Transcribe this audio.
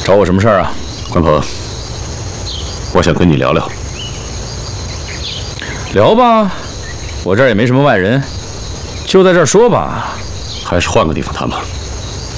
找我什么事儿啊？ 关鹏，我想跟你聊聊。 聊吧，我这儿也没什么外人，就在这儿说吧。 还是换个地方谈吧。